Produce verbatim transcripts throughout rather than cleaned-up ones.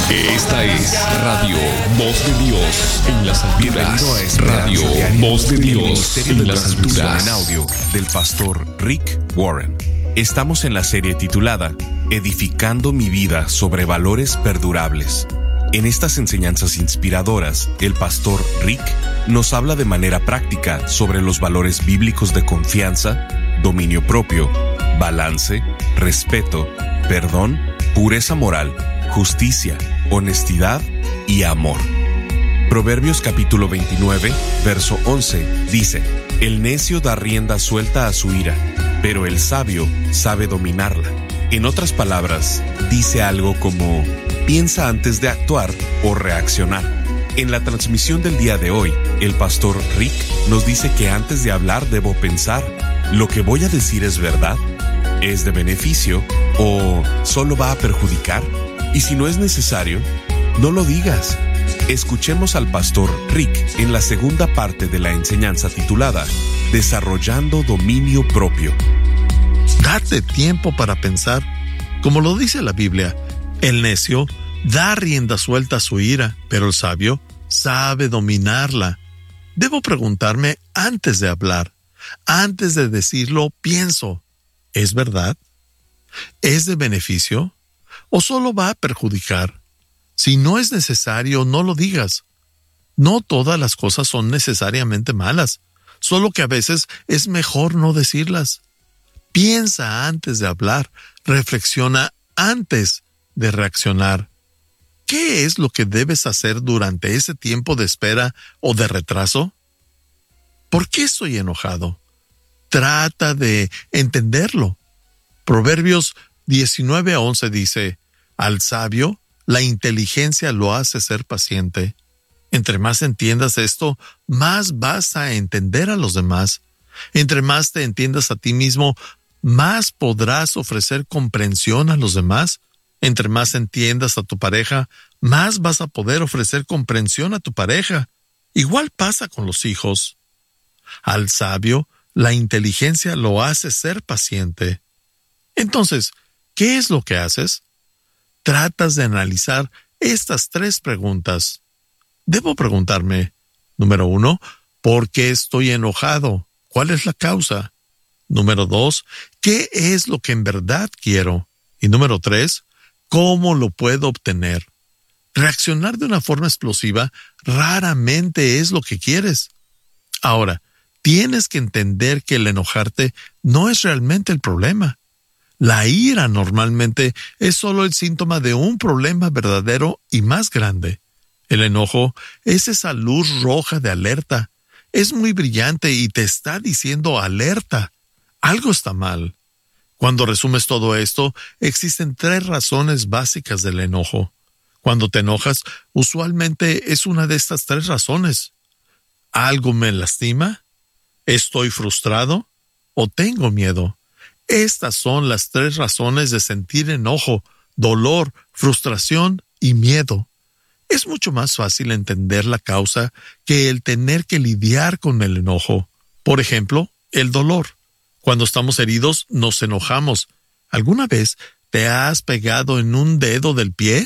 Esta es Radio Voz de Dios en las alturas. Bienvenido a este Radio Voz de Dios en las alturas. En audio del pastor Rick Warren. Estamos en la serie titulada Edificando mi vida sobre valores perdurables. En estas enseñanzas inspiradoras, el pastor Rick nos habla de manera práctica sobre los valores bíblicos de confianza, dominio propio, balance, respeto, perdón, pureza moral, justicia, honestidad y amor. Proverbios capítulo veintinueve, verso once, dice: El necio da rienda suelta a su ira, pero el sabio sabe dominarla. En otras palabras, dice algo como: piensa antes de actuar o reaccionar. En la transmisión del día de hoy, el pastor Rick nos dice que antes de hablar debo pensar: ¿lo que voy a decir es verdad? ¿Es de beneficio? ¿O solo va a perjudicar? Y si no es necesario, no lo digas. Escuchemos al pastor Rick en la segunda parte de la enseñanza titulada Desarrollando Dominio Propio. Date tiempo para pensar. Como lo dice la Biblia, el necio da rienda suelta a su ira, pero el sabio sabe dominarla. Debo preguntarme antes de hablar. Antes de decirlo, pienso: ¿es verdad? ¿Es de beneficio? ¿O solo va a perjudicar? Si no es necesario, no lo digas. No todas las cosas son necesariamente malas, solo que a veces es mejor no decirlas. Piensa antes de hablar, reflexiona antes de reaccionar. ¿Qué es lo que debes hacer durante ese tiempo de espera o de retraso? ¿Por qué estoy enojado? Trata de entenderlo. Proverbios diecinueve once dice: Al sabio, la inteligencia lo hace ser paciente. Entre más entiendas esto, más vas a entender a los demás. Entre más te entiendas a ti mismo, más podrás ofrecer comprensión a los demás. Entre más entiendas a tu pareja, más vas a poder ofrecer comprensión a tu pareja. Igual pasa con los hijos. Al sabio, la inteligencia lo hace ser paciente. Entonces, ¿qué es lo que haces? Tratas de analizar estas tres preguntas. Debo preguntarme, número uno, ¿por qué estoy enojado? ¿Cuál es la causa? Número dos, ¿qué es lo que en verdad quiero? Y número tres, ¿cómo lo puedo obtener? Reaccionar de una forma explosiva raramente es lo que quieres. Ahora, tienes que entender que el enojarte no es realmente el problema. La ira normalmente es solo el síntoma de un problema verdadero y más grande. El enojo es esa luz roja de alerta. Es muy brillante y te está diciendo alerta. Algo está mal. Cuando resumes todo esto, existen tres razones básicas del enojo. Cuando te enojas, usualmente es una de estas tres razones. ¿Algo me lastima? ¿Estoy frustrado? ¿O tengo miedo? Estas son las tres razones de sentir enojo, dolor, frustración y miedo. Es mucho más fácil entender la causa que el tener que lidiar con el enojo. Por ejemplo, el dolor. Cuando estamos heridos, nos enojamos. ¿Alguna vez te has pegado en un dedo del pie?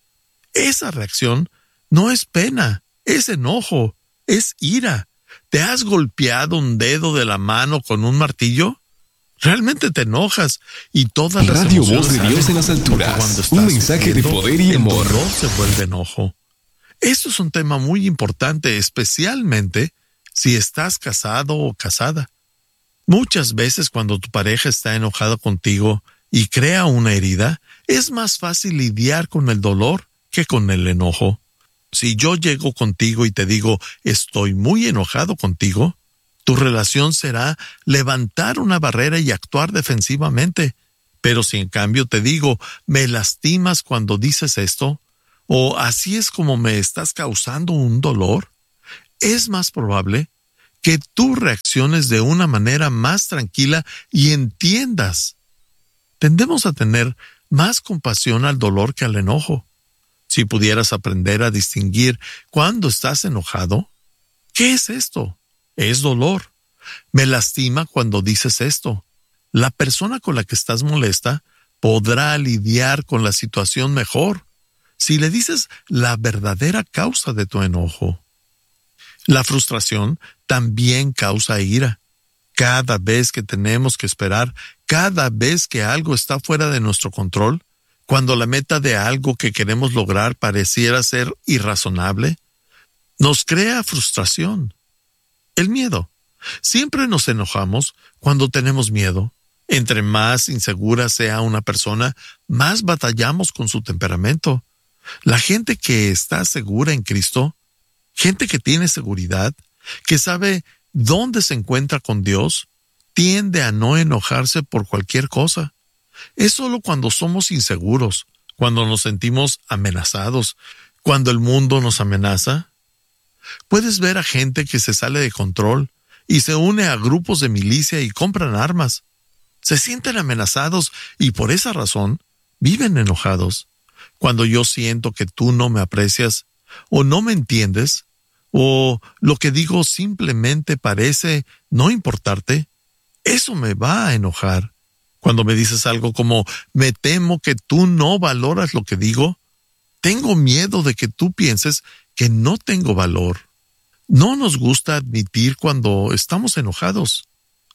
Esa reacción no es pena, es enojo, es ira. ¿Te has golpeado un dedo de la mano con un martillo? Realmente te enojas y todas las Radio emociones Voz de Dios en las alturas. cuando estás Un mensaje de sufriendo, poder y amor. El dolor se vuelve enojo. Esto es un tema muy importante, especialmente si estás casado o casada. Muchas veces cuando tu pareja está enojada contigo y crea una herida, es más fácil lidiar con el dolor que con el enojo. Si yo llego contigo y te digo, estoy muy enojado contigo, tu relación será levantar una barrera y actuar defensivamente. Pero si en cambio te digo, me lastimas cuando dices esto, o así es como me estás causando un dolor, es más probable que tú reacciones de una manera más tranquila y entiendas. Tendemos a tener más compasión al dolor que al enojo. Si pudieras aprender a distinguir cuándo estás enojado, ¿qué es esto? Es dolor. Me lastima cuando dices esto. La persona con la que estás molesta podrá lidiar con la situación mejor. si le dices la verdadera causa de tu enojo. La frustración también causa ira. Cada vez que tenemos que esperar, cada vez que algo está fuera de nuestro control, cuando la meta de algo que queremos lograr pareciera ser irrazonable, nos crea frustración. El miedo. Siempre nos enojamos cuando tenemos miedo. Entre más insegura sea una persona, más batallamos con su temperamento. La gente que está segura en Cristo, gente que tiene seguridad, que sabe dónde se encuentra con Dios, tiende a no enojarse por cualquier cosa. Es solo cuando somos inseguros, cuando nos sentimos amenazados, cuando el mundo nos amenaza. Puedes ver a gente que se sale de control y se une a grupos de milicia y compran armas. Se sienten amenazados y por esa razón viven enojados. Cuando yo siento que tú no me aprecias o no me entiendes, o lo que digo simplemente parece no importarte, eso me va a enojar. Cuando me dices algo como, me temo que tú no valoras lo que digo, tengo miedo de que tú pienses que no tengo valor. No nos gusta admitir cuando estamos enojados.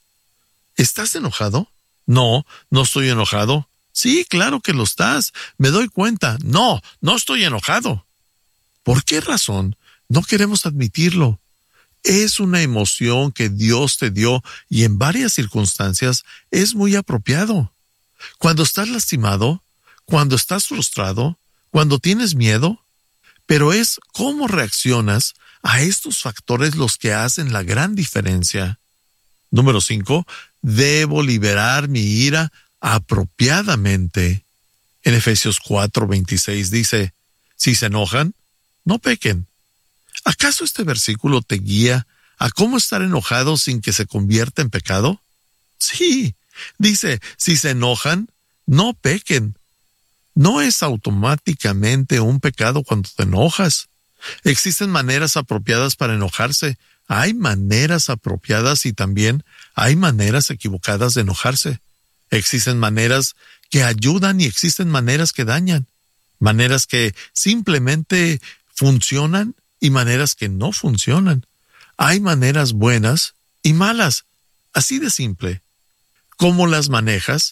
¿Estás enojado? No, no estoy enojado. Sí, claro que lo estás. Me doy cuenta. No, no estoy enojado. ¿Por qué razón no queremos admitirlo? Es una emoción que Dios te dio y en varias circunstancias es muy apropiado. Cuando estás lastimado, cuando estás frustrado, cuando tienes miedo, pero es cómo reaccionas a estos factores los que hacen la gran diferencia. Número cinco, debo liberar mi ira apropiadamente. En Efesios cuatro veintiséis dice, si se enojan, no pequen. ¿Acaso este versículo te guía a cómo estar enojado sin que se convierta en pecado? Sí, dice, si se enojan, no pequen. No es automáticamente un pecado cuando te enojas. Existen maneras apropiadas para enojarse. Hay maneras apropiadas y también hay maneras equivocadas de enojarse. Existen maneras que ayudan y existen maneras que dañan. Maneras que simplemente funcionan y maneras que no funcionan. Hay maneras buenas y malas. Así de simple. ¿Cómo las manejas?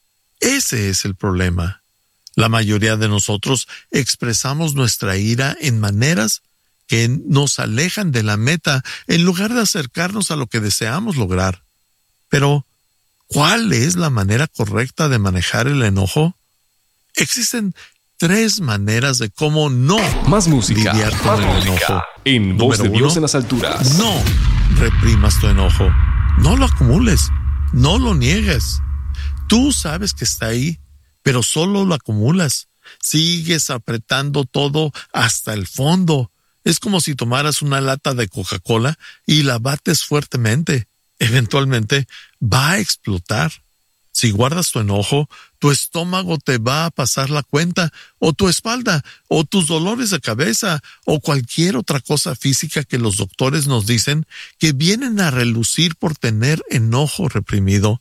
Ese es el problema. La mayoría de nosotros expresamos nuestra ira en maneras que nos alejan de la meta en lugar de acercarnos a lo que deseamos lograr. Pero, ¿cuál es la manera correcta de manejar el enojo? Existen tres maneras de cómo no Más música, lidiar con más el música. enojo. En Voz de Número Dios uno, en las alturas. No reprimas tu enojo. No lo acumules. No lo niegues. Tú sabes que está ahí, pero solo lo acumulas. Sigues apretando todo hasta el fondo. Es como si tomaras una lata de Coca-Cola y la bates fuertemente. Eventualmente va a explotar. Si guardas tu enojo, tu estómago te va a pasar la cuenta, o tu espalda, o tus dolores de cabeza, o cualquier otra cosa física que los doctores nos dicen que vienen a relucir por tener enojo reprimido.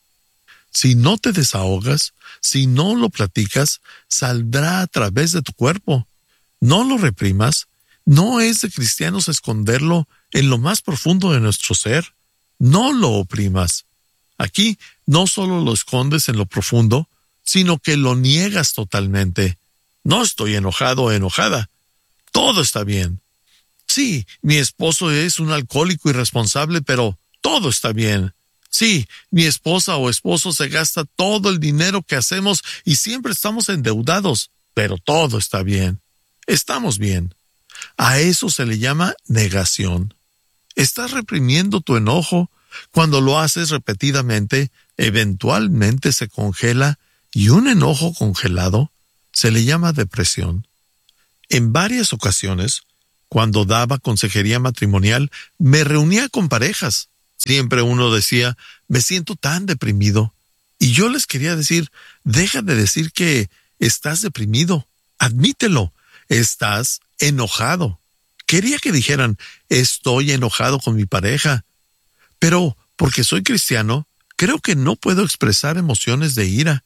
Si no te desahogas, si no lo platicas, saldrá a través de tu cuerpo. No lo reprimas. No es de cristianos esconderlo en lo más profundo de nuestro ser. No lo oprimas. Aquí no solo lo escondes en lo profundo, sino que lo niegas totalmente. No estoy enojado o enojada. Todo está bien. Sí, mi esposo es un alcohólico irresponsable, pero todo está bien. Sí, mi esposa o esposo se gasta todo el dinero que hacemos y siempre estamos endeudados, pero todo está bien. Estamos bien. A eso se le llama negación. Estás reprimiendo tu enojo. Cuando lo haces repetidamente, eventualmente se congela y un enojo congelado se le llama depresión. En varias ocasiones, cuando daba consejería matrimonial, me reunía con parejas. Siempre uno decía, me siento tan deprimido. Y yo les quería decir, deja de decir que estás deprimido. Admítelo, estás enojado. Quería que dijeran, estoy enojado con mi pareja. Pero, porque soy cristiano, creo que no puedo expresar emociones de ira.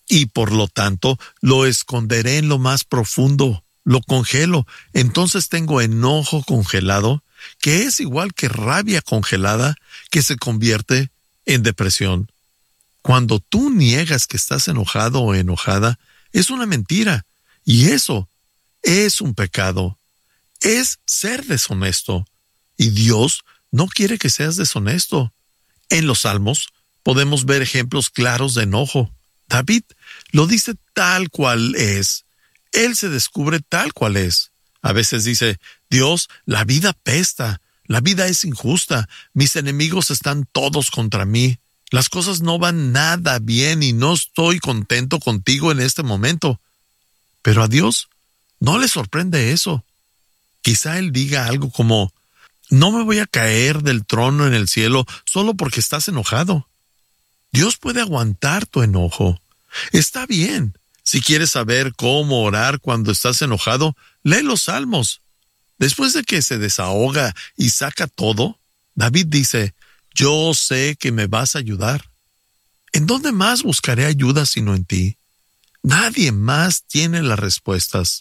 y por lo tanto lo esconderé en lo más profundo, lo congelo. Entonces tengo enojo congelado, que es igual que rabia congelada, que se convierte en depresión. Cuando tú niegas que estás enojado o enojada, es una mentira, y eso es un pecado. Es ser deshonesto, y Dios no quiere que seas deshonesto. En los Salmos podemos ver ejemplos claros de enojo. David lo dice tal cual es. Él se descubre tal cual es. A veces dice, Dios, la vida pesta, la vida es injusta, mis enemigos están todos contra mí, las cosas no van nada bien y no estoy contento contigo en este momento. Pero a Dios no le sorprende eso. Quizá Él diga algo como, no me voy a caer del trono en el cielo solo porque estás enojado. Dios puede aguantar tu enojo. Está bien. Si quieres saber cómo orar cuando estás enojado, lee los Salmos. Después de que se desahoga y saca todo, David dice, yo sé que me vas a ayudar. ¿En dónde más buscaré ayuda sino en ti? Nadie más tiene las respuestas.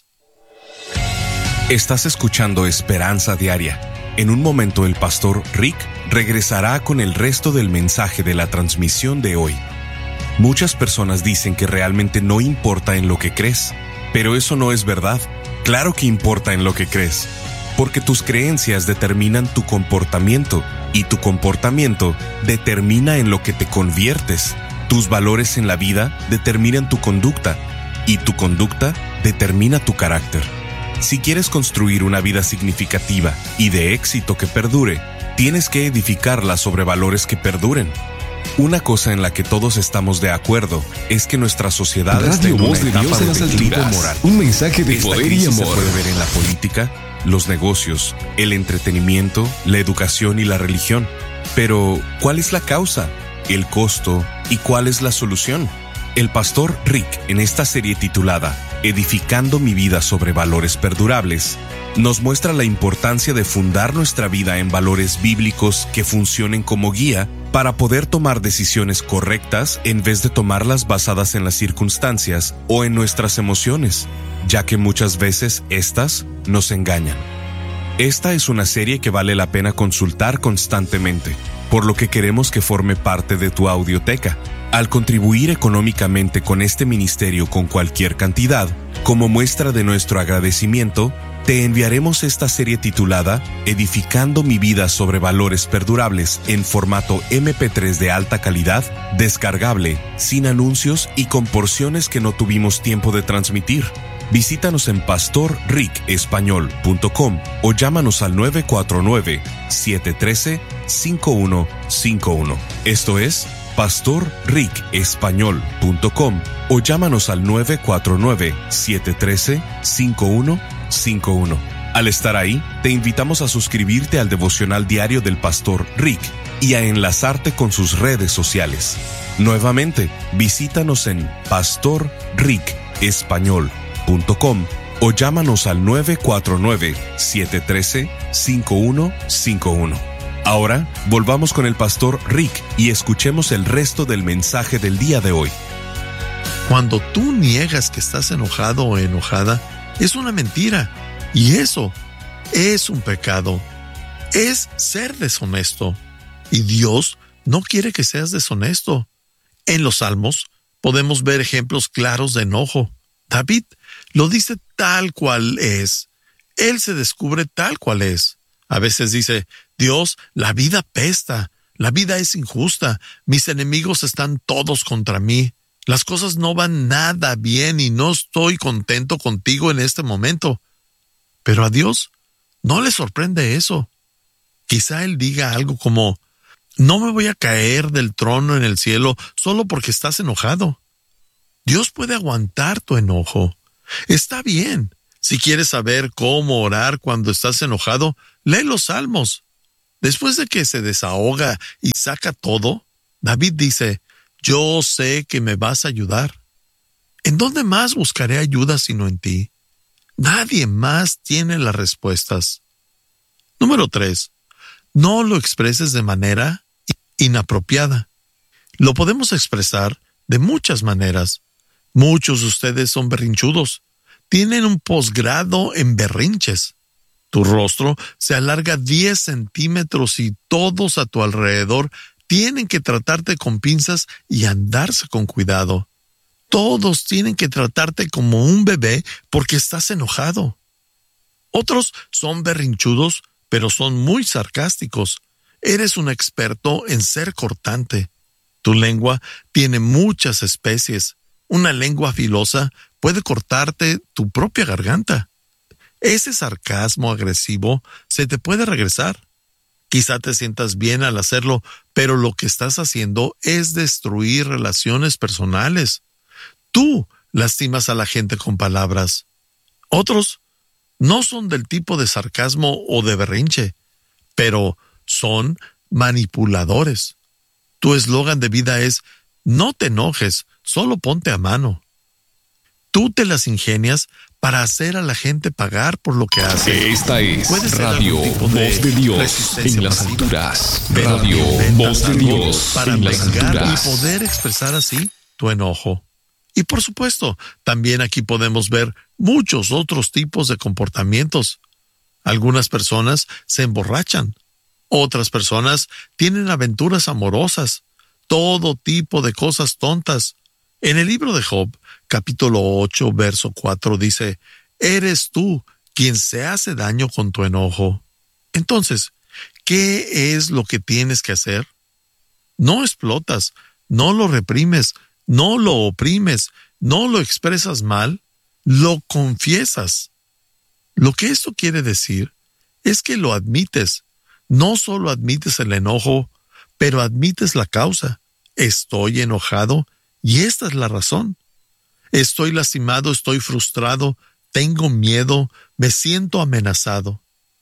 Estás escuchando Esperanza Diaria. En un momento el pastor Rick regresará con el resto del mensaje de la transmisión de hoy. Muchas personas dicen que realmente no importa en lo que crees, pero eso no es verdad. Claro que importa en lo que crees, porque tus creencias determinan tu comportamiento y tu comportamiento determina en lo que te conviertes. Tus valores en la vida determinan tu conducta y tu conducta determina tu carácter. Si quieres construir una vida significativa y de éxito que perdure, tienes que edificarla sobre valores que perduren. Una cosa en la que todos estamos de acuerdo es que nuestra sociedad está en una etapa de declive moral. Un mensaje de Esta poder y crisis amor. se puede ver en la política, los negocios, el entretenimiento, la educación y la religión. Pero, ¿cuál es la causa, el costo y cuál es la solución? El pastor Rick, en esta serie titulada Edificando mi vida sobre valores perdurables, nos muestra la importancia de fundar nuestra vida en valores bíblicos que funcionen como guía para poder tomar decisiones correctas en vez de tomarlas basadas en las circunstancias o en nuestras emociones, ya que muchas veces estas nos engañan. Esta es una serie que vale la pena consultar constantemente, por lo que queremos que forme parte de tu audioteca. Al contribuir económicamente con este ministerio con cualquier cantidad, como muestra de nuestro agradecimiento, te enviaremos esta serie titulada Edificando mi vida sobre valores perdurables en formato eme pe tres de alta calidad, descargable, sin anuncios y con porciones que no tuvimos tiempo de transmitir. Visítanos en pastor rick español punto com o llámanos al nueve cuatro nueve, siete uno tres, cinco uno cinco uno. Esto es pastor rick español punto com o llámanos al nueve cuatro nueve, siete uno tres, cinco uno cinco uno. Al estar ahí, te invitamos a suscribirte al devocional diario del pastor Rick y a enlazarte con sus redes sociales. Nuevamente, visítanos en pastor rick español punto com o llámanos al nueve cuatro nueve, siete uno tres, cinco uno cinco uno. Ahora, volvamos con el pastor Rick y escuchemos el resto del mensaje del día de hoy. Cuando tú niegas que estás enojado o enojada, es una mentira, y eso es un pecado. Es ser deshonesto, y Dios no quiere que seas deshonesto. En los Salmos podemos ver ejemplos claros de enojo. David lo dice tal cual es. Él se descubre tal cual es. A veces dice, Dios, la vida pesta, la vida es injusta, mis enemigos están todos contra mí, las cosas no van nada bien y no estoy contento contigo en este momento. Pero a Dios no le sorprende eso. Quizá Él diga algo como, no me voy a caer del trono en el cielo solo porque estás enojado. Dios puede aguantar tu enojo. Está bien. Si quieres saber cómo orar cuando estás enojado, lee los Salmos. Después de que se desahoga y saca todo, David dice, yo sé que me vas a ayudar. ¿En dónde más buscaré ayuda sino en ti? Nadie más tiene las respuestas. Número tres. No lo expreses de manera inapropiada. Lo podemos expresar de muchas maneras. Muchos de ustedes son berrinchudos. Tienen un posgrado en berrinches. Tu rostro se alarga diez centímetros y todos a tu alrededor tienen que tratarte con pinzas y andarse con cuidado. Todos tienen que tratarte como un bebé porque estás enojado. Otros son berrinchudos, pero son muy sarcásticos. Eres un experto en ser cortante. Tu lengua tiene muchas especies. Una lengua filosa puede cortarte tu propia garganta. Ese sarcasmo agresivo se te puede regresar. Quizá te sientas bien al hacerlo, pero lo que estás haciendo es destruir relaciones personales. Tú lastimas a la gente con palabras. Otros no son del tipo de sarcasmo o de berrinche, pero son manipuladores. Tu eslogan de vida es: no te enojes, solo ponte a mano. Tú te las ingenias para hacer a la gente pagar por lo que hace. Esta es Puede ser Radio algún tipo Voz de de Dios resistencia en las pasiva, alturas. pero Radio inventas Voz de algo Dios para en las vengar y alturas. poder expresar así tu enojo. Y por supuesto, también aquí podemos ver muchos otros tipos de comportamientos. Algunas personas se emborrachan. Otras personas tienen aventuras amorosas. Todo tipo de cosas tontas. En el libro de Job, capítulo ocho, verso cuatro, dice: eres tú quien se hace daño con tu enojo. Entonces, ¿qué es lo que tienes que hacer? No explotas, no lo reprimes, no lo oprimes, no lo expresas mal, lo confiesas. Lo que esto quiere decir es que lo admites. No solo admites el enojo, pero admites la causa. Estoy enojado y esta es la razón. Estoy lastimado, estoy frustrado, tengo miedo, me siento amenazado.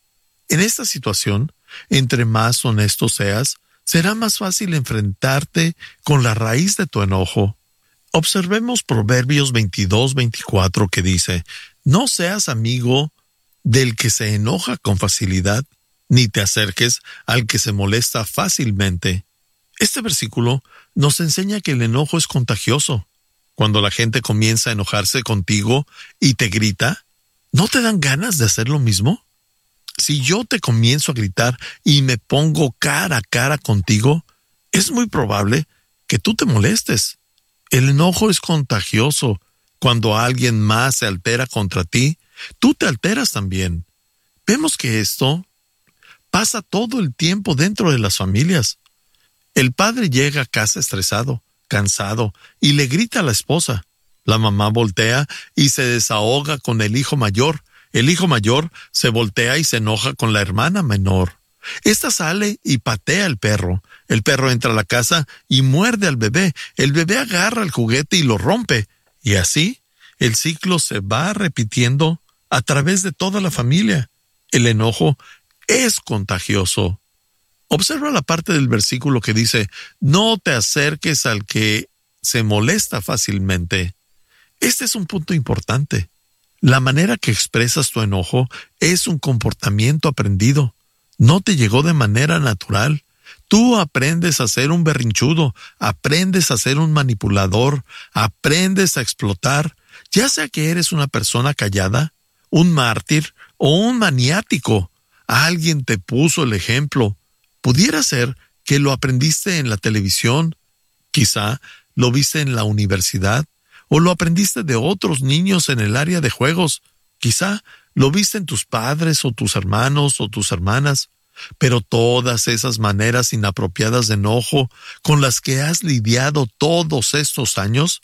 En esta situación, entre más honesto seas, será más fácil enfrentarte con la raíz de tu enojo. Observemos Proverbios veintidós, veinticuatro, que dice: no seas amigo del que se enoja con facilidad, ni te acerques al que se molesta fácilmente. Este versículo nos enseña que el enojo es contagioso. Cuando la gente comienza a enojarse contigo y te grita, ¿no te dan ganas de hacer lo mismo? Si yo te comienzo a gritar y me pongo cara a cara contigo, es muy probable que tú te molestes. El enojo es contagioso. Cuando alguien más se altera contra ti, tú te alteras también. Vemos que esto pasa todo el tiempo dentro de las familias. El padre llega a casa estresado, cansado, y le grita a la esposa. La mamá voltea y se desahoga con el hijo mayor. El hijo mayor se voltea y se enoja con la hermana menor. Esta sale y patea al perro. El perro entra a la casa y muerde al bebé. El bebé agarra el juguete y lo rompe. Y así, el ciclo se va repitiendo a través de toda la familia. El enojo es contagioso. Observa la parte del versículo que dice: no te acerques al que se molesta fácilmente. Este es un punto importante. La manera que expresas tu enojo es un comportamiento aprendido. No te llegó de manera natural. Tú aprendes a ser un berrinchudo, aprendes a ser un manipulador, aprendes a explotar, ya sea que eres una persona callada, un mártir o un maniático. Alguien te puso el ejemplo. Pudiera ser que lo aprendiste en la televisión, quizá lo viste en la universidad, o lo aprendiste de otros niños en el área de juegos, quizá lo viste en tus padres o tus hermanos o tus hermanas, pero todas esas maneras inapropiadas de enojo con las que has lidiado todos estos años,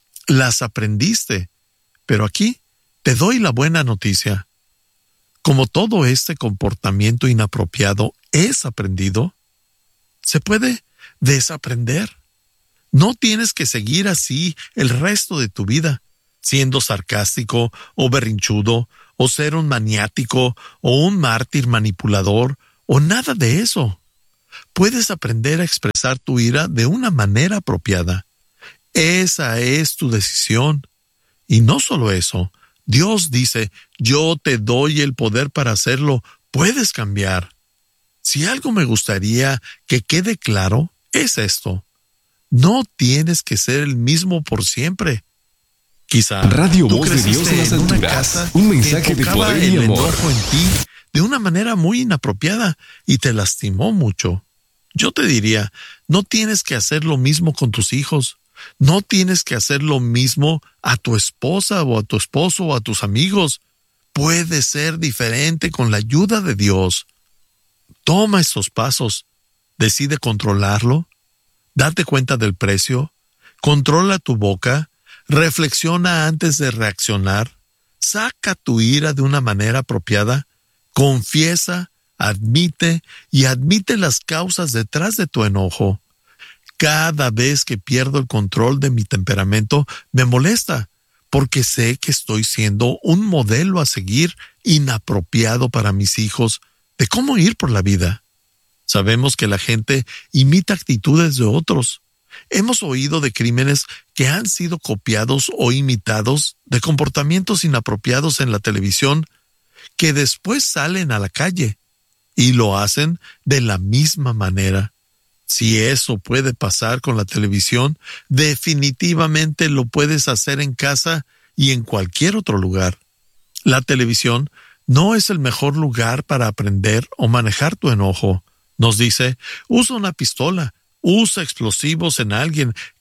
las aprendiste. Pero aquí te doy la buena noticia. Como todo este comportamiento inapropiado es aprendido, se puede desaprender. No tienes que seguir así el resto de tu vida, siendo sarcástico o berrinchudo, o ser un maniático o un mártir manipulador, o nada de eso. Puedes aprender a expresar tu ira de una manera apropiada. Esa es tu decisión. Y no solo eso, Dios dice: yo te doy el poder para hacerlo, puedes cambiar. Si algo me gustaría que quede claro, es esto: no tienes que ser el mismo por siempre. Quizá Radio tú Voz de Dios en las creciste en una alturas. casa Un que mensaje de enfocaba poder y el amor. enojo en ti de una manera muy inapropiada y te lastimó mucho. Yo te diría, no tienes que hacer lo mismo con tus hijos. No tienes que hacer lo mismo a tu esposa o a tu esposo o a tus amigos. Puede ser diferente con la ayuda de Dios. Toma estos pasos. Decide controlarlo. Date cuenta del precio. Controla tu boca. Reflexiona antes de reaccionar. Saca tu ira de una manera apropiada. Confiesa, admite y admite las causas detrás de tu enojo. Cada vez que pierdo el control de mi temperamento, me molesta, porque sé que estoy siendo un modelo a seguir inapropiado para mis hijos de cómo ir por la vida. Sabemos que la gente imita actitudes de otros. Hemos oído de crímenes que han sido copiados o imitados de comportamientos inapropiados en la televisión que después salen a la calle y lo hacen de la misma manera. Si eso puede pasar con la televisión, definitivamente lo puedes hacer en casa y en cualquier otro lugar. La televisión no es el mejor lugar para aprender o manejar tu enojo. Nos dice, usa una pistola, usa explosivos en alguien,